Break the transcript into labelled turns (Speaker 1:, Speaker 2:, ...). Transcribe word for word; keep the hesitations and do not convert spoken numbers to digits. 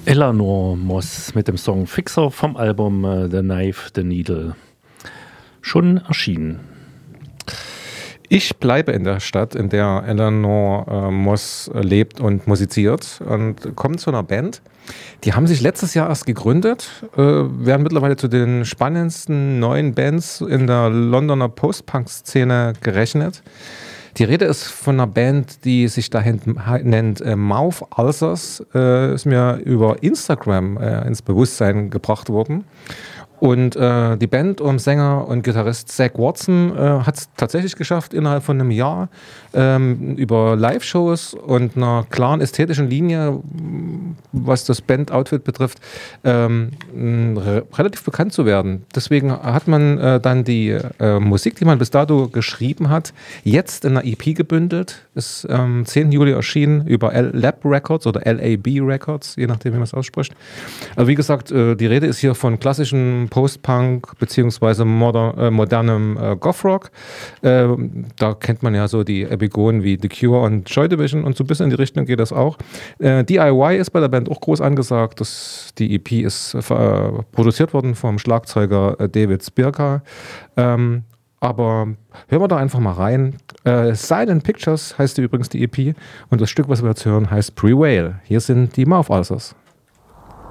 Speaker 1: Eleanor Moss mit dem Song Fixer vom Album äh, The Knife, The Needle. Schon erschienen.
Speaker 2: Ich bleibe in der Stadt, in der Eleanor äh, Moss lebt und musiziert, und komme zu einer Band. Die haben sich letztes Jahr erst gegründet, äh, werden mittlerweile zu den spannendsten neuen Bands in der Londoner Post-Punk-Szene gerechnet. Die Rede ist von einer Band, die sich dahin nennt äh, Mouth Ulcers, äh, ist mir über Instagram äh, ins Bewusstsein gebracht worden. Und äh, die Band um Sänger und Gitarrist Zach Watson äh, hat es tatsächlich geschafft, innerhalb von einem Jahr ähm, über Live-Shows und einer klaren ästhetischen Linie, was das Band-Outfit betrifft, ähm, re- relativ bekannt zu werden. Deswegen hat man äh, dann die äh, Musik, die man bis dato geschrieben hat, jetzt in einer E P gebündelt. Ist am ähm, zehnten Juli erschienen über L-Lab Records oder L A B Records, je nachdem, wie man es ausspricht. Also wie gesagt, äh, die Rede ist hier von klassischen Post-Punk beziehungsweise moder, äh, modernem äh, Goth-Rock. Äh, da kennt man ja so die Epigonen wie The Cure und Joy Division, und so ein bisschen in die Richtung geht das auch. Äh, D I Y ist bei der Band auch groß angesagt. Das, die E P ist äh, produziert worden vom Schlagzeuger äh, David Spirka. Ähm, aber hören wir da einfach mal rein. Äh, Silent Pictures heißt die übrigens die E P, und das Stück, was wir jetzt hören, heißt Prevail. Hier sind die Mouth Ulcers.